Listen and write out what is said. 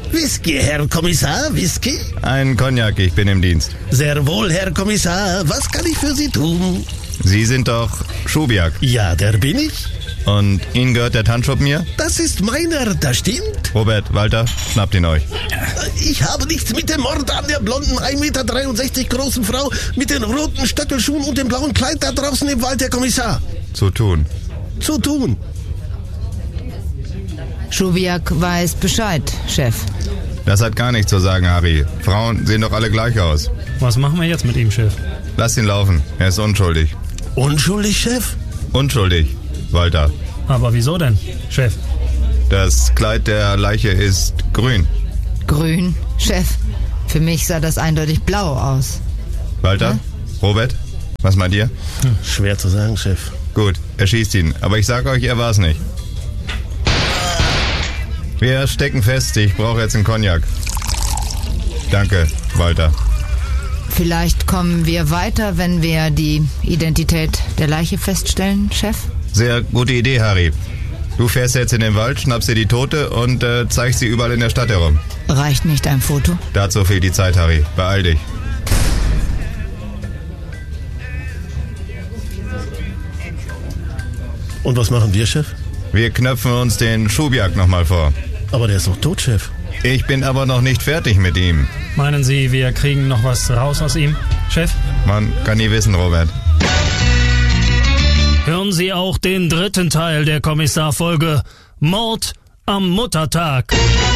Whisky, Herr Kommissar, Whisky? Ein Cognac, ich bin im Dienst. Sehr wohl, Herr Kommissar. Was kann ich für Sie tun? Sie sind doch Schubiak. Ja, der bin ich. Und Ihnen gehört der Tanzshop mir? Das ist meiner, das stimmt. Robert, Walter, schnappt ihn euch. Ich habe nichts mit dem Mord an der blonden, 1,63 Meter großen Frau mit den roten Stöckelschuhen und dem blauen Kleid da draußen im Wald, Herr Kommissar. Zu tun. Zu tun. Schubiak weiß Bescheid, Chef. Das hat gar nichts zu sagen, Harry. Frauen sehen doch alle gleich aus. Was machen wir jetzt mit ihm, Chef? Lass ihn laufen. Er ist unschuldig. Unschuldig, Chef? Unschuldig, Walter. Aber wieso denn, Chef? Das Kleid der Leiche ist grün. Grün, Chef. Für mich sah das eindeutig blau aus. Walter? Robert? Was meint ihr? Schwer zu sagen, Chef. Gut, erschießt ihn. Aber ich sage euch, er war's nicht. Wir stecken fest. Ich brauche jetzt einen Cognac. Danke, Walter. Vielleicht kommen wir weiter, wenn wir die Identität der Leiche feststellen, Chef? Sehr gute Idee, Harry. Du fährst jetzt in den Wald, schnappst dir die Tote und zeigst sie überall in der Stadt herum. Reicht nicht ein Foto? Dazu fehlt die Zeit, Harry. Beeil dich. Und was machen wir, Chef? Wir knöpfen uns den Schubiak nochmal vor. Aber der ist doch tot, Chef. Ich bin aber noch nicht fertig mit ihm. Meinen Sie, wir kriegen noch was raus aus ihm, Chef? Man kann nie wissen, Robert. Hören Sie auch den 3. Teil der Kommissarfolge Mord am Muttertag.